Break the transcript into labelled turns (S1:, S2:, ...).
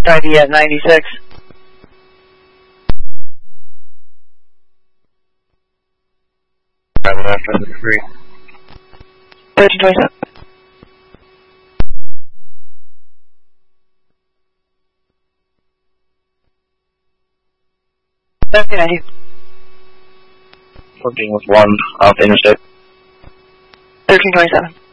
S1: ID at 96.
S2: Driving after the 3.
S1: 1327. Okay.
S2: Working with 1 off the interstate.
S1: 1327.